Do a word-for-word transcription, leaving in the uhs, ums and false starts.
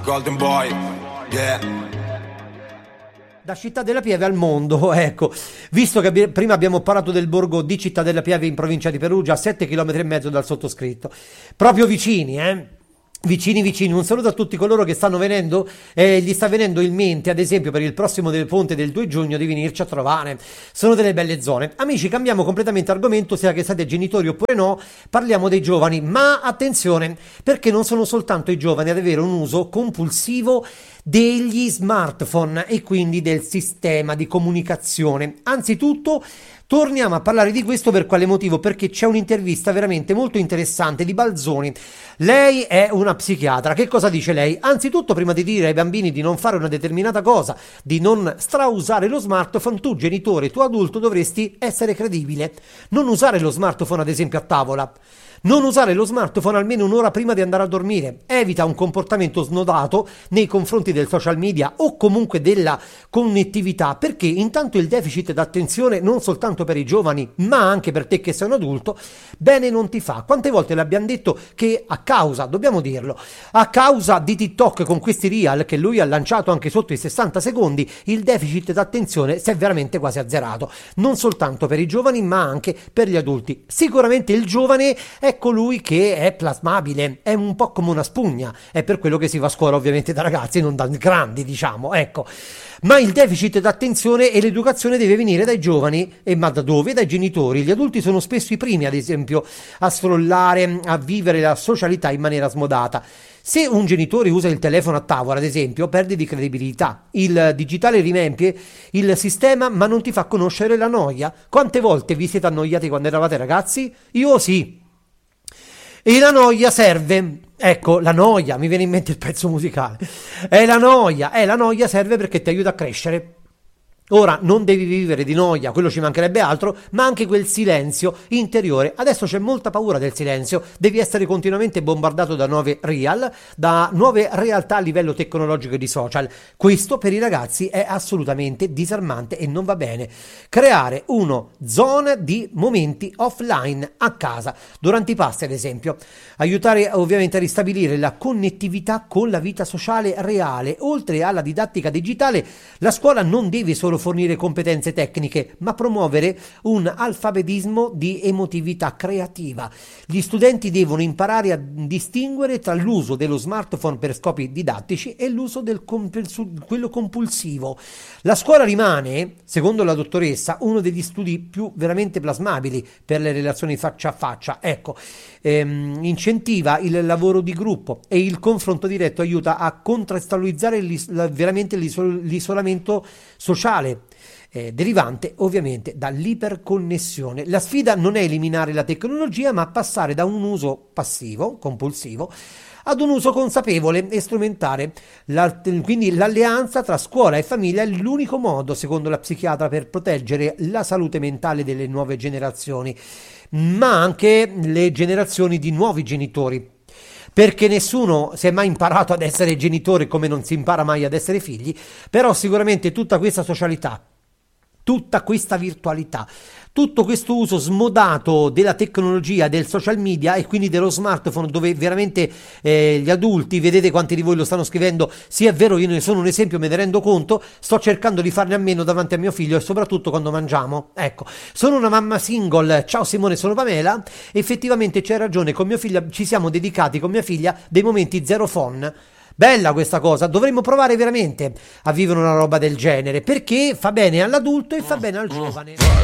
Golden Boy, yeah. Da Città della Pieve al mondo, ecco, visto che abbi- prima abbiamo parlato del borgo di Città della Pieve in provincia di Perugia, a sette chilometri e mezzo dal sottoscritto, proprio vicini, eh? Vicini vicini, un saluto a tutti coloro che stanno venendo e eh, gli sta venendo in mente, ad esempio per il prossimo del ponte del due giugno, di venirci a trovare. Sono delle belle zone. Amici, cambiamo completamente argomento, sia che siate genitori oppure no, parliamo dei giovani, ma attenzione, perché non sono soltanto i giovani ad avere un uso compulsivo degli smartphone e quindi del sistema di comunicazione. Anzitutto torniamo a parlare di questo per quale motivo? Perché c'è un'intervista veramente molto interessante di Balzoni. Lei è una psichiatra. Che cosa dice lei? Anzitutto, prima di dire ai bambini di non fare una determinata cosa, di non strausare lo smartphone, tu genitore, tu adulto dovresti essere credibile. Non usare lo smartphone ad esempio a tavola. Non usare lo smartphone almeno un'ora prima di andare a dormire. Evita un comportamento snodato nei confronti del social media o comunque della connettività, perché intanto il deficit d'attenzione non soltanto per i giovani ma anche per te che sei un adulto bene non ti fa. Quante volte l'abbiamo detto che a causa, dobbiamo dirlo, a causa di TikTok con questi reel che lui ha lanciato anche sotto i sessanta secondi, il deficit d'attenzione si è veramente quasi azzerato, non soltanto per i giovani ma anche per gli adulti. Sicuramente il giovane è colui che è plasmabile, è un po' come una spugna, è per quello che si va a scuola ovviamente da ragazzi, non da grandi, diciamo, ecco. Ma il deficit d'attenzione e l'educazione deve venire dai giovani, e ma da dove? Dai genitori. Gli adulti sono spesso i primi, ad esempio, a scrollare, a vivere la socialità in maniera smodata. Se un genitore usa il telefono a tavola, ad esempio, perde di credibilità. Il digitale riempie il sistema, ma non ti fa conoscere la noia. Quante volte vi siete annoiati quando eravate ragazzi? Io sì. E la noia serve, ecco, la noia, mi viene in mente il pezzo musicale, è la noia, è la noia serve perché ti aiuta a crescere. Ora non devi vivere di noia, quello ci mancherebbe altro, ma anche quel silenzio interiore. Adesso c'è molta paura del silenzio, devi essere continuamente bombardato da nuove real, da nuove realtà a livello tecnologico e di social. Questo per i ragazzi è assolutamente disarmante e non va bene. Creare uno zona di momenti offline a casa, durante i pasti ad esempio. Aiutare ovviamente a ristabilire la connettività con la vita sociale reale. Oltre alla didattica digitale, la scuola non deve solo fornire competenze tecniche, ma promuovere un alfabetismo di emotività creativa. Gli studenti devono imparare a distinguere tra l'uso dello smartphone per scopi didattici e l'uso del compulsu- quello compulsivo. La scuola rimane, secondo la dottoressa, uno degli studi più veramente plasmabili per le relazioni faccia a faccia. Ecco, ehm, incentiva il lavoro di gruppo e il confronto diretto aiuta a contestualizzare l'is- la- veramente l'isol- l'isolamento sociale, eh, derivante ovviamente dall'iperconnessione. La sfida non è eliminare la tecnologia, ma passare da un uso passivo, compulsivo, ad un uso consapevole e strumentale. La, quindi l'alleanza tra scuola e famiglia è l'unico modo, secondo la psichiatra, per proteggere la salute mentale delle nuove generazioni, ma anche le generazioni di nuovi genitori. Perché nessuno si è mai imparato ad essere genitore come non si impara mai ad essere figli, però sicuramente tutta questa socialità, tutta questa virtualità, tutto questo uso smodato della tecnologia, del social media e quindi dello smartphone, dove veramente eh, gli adulti, vedete quanti di voi lo stanno scrivendo, sì è vero, io ne sono un esempio, me ne rendo conto, sto cercando di farne a meno davanti a mio figlio e soprattutto quando mangiamo. Ecco, sono una mamma single, ciao Simone, sono Pamela, effettivamente c'è ragione, con mio figlio ci siamo dedicati con mia figlia dei momenti zero phone. Bella questa cosa, dovremmo provare veramente a vivere una roba del genere, perché fa bene all'adulto e fa bene al giovane.